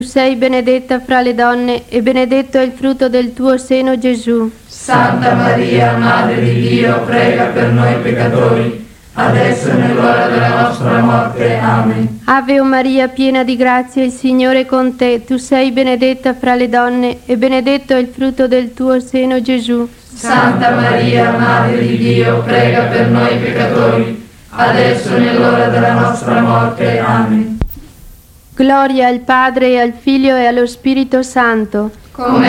Tu sei benedetta fra le donne e benedetto è il frutto del tuo seno, Gesù. Santa Maria, Madre di Dio, prega per noi peccatori, adesso è nell'ora della nostra morte. Amen. Ave o Maria, piena di grazia, il Signore è con te. Tu sei benedetta fra le donne e benedetto è il frutto del tuo seno, Gesù. Santa Maria, Madre di Dio, prega per noi peccatori, adesso è nell'ora della nostra morte. Amen. Gloria al Padre, e al Figlio e allo Spirito Santo. Come